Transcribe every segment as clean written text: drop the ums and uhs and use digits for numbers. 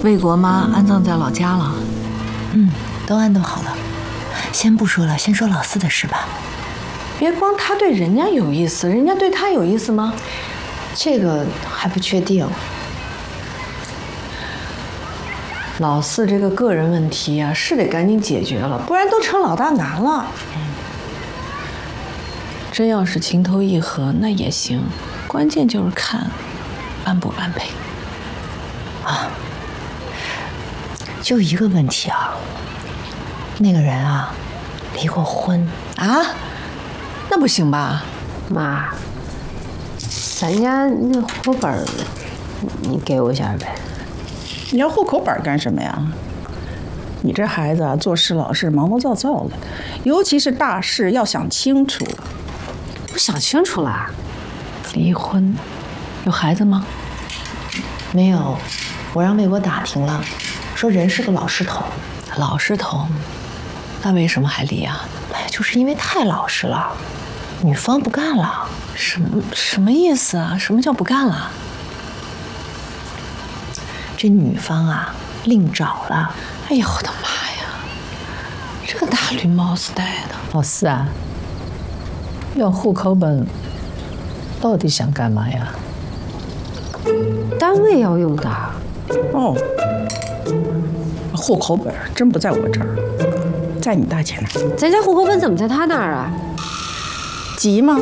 魏国妈安葬在老家了。 都安顿好了。先不说了，先说老四的事吧。 别光他对人家有意思，人家对他有意思吗？ 这个还不确定。 老四这个个人问题啊，是得赶紧解决了，不然都成老大难了。真要是情投意合，那也行，关键就是看般不般配。 就一个问题啊，那个人啊，离过婚啊？那不行吧？ 妈，咱家那户口本你给我一下呗。 你要户口本干什么呀？你这孩子啊，做事老是毛毛躁躁的，尤其是大事要想清楚。 我想清楚了。 离婚，有孩子吗？ 没有，我让魏国打听了，说人是个老实头。 老实头，那为什么还离啊？ 哎，就是因为太老实了，女方不干了。 什么意思啊？什么叫不干了？ 这女方啊，另找了。 哎呦我的妈呀！这个大绿帽子戴的。 老四啊，要户口本，到底想干嘛呀？ 单位要用的。 哦，户口本真不在我这儿，在你大姐那儿。 咱家户口本怎么在他那儿啊？ 急吗？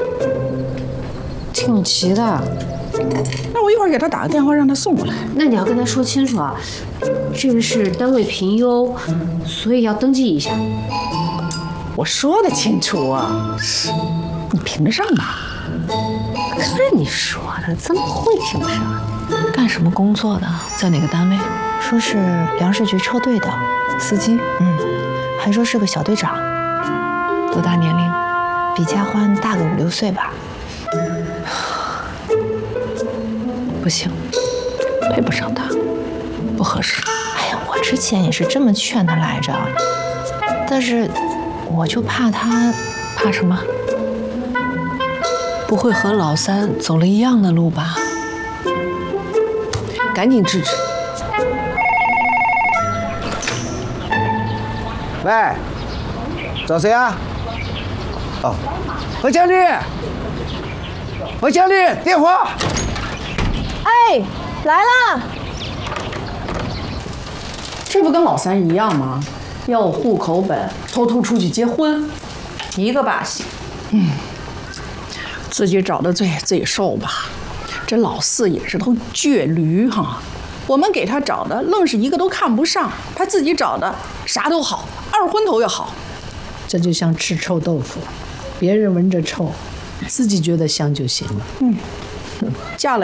挺急的。 那我一会儿给他打个电话，让他送过来。 那你要跟他说清楚啊，这个是单位评优，所以要登记一下。 我说得清楚啊，你评得上吧？ 可是你说的，怎么会评不上？ 干什么工作的？在哪个单位？ 说是粮食局车队的司机。 还说是个小队长。 多大年龄？ 比佳欢大个5、6岁吧。 不行，配不上他，不合适。 哎呀，我之前也是这么劝他来着，但是我就怕他。 怕什么？不会和老三走了一样的路吧？赶紧制止。 喂，找谁啊？哦，何经理，何经理，电话。 哎，来啦！ 这不跟老三一样吗？要户口本，偷偷出去结婚，一个把戏。自己找的罪自己受吧。这老四也是头倔驴哈，我们给他找的愣是一个都看不上，他自己找的啥都好，二婚头也好。 这就像吃臭豆腐，别人闻着臭，自己觉得香就行了。 嫁了。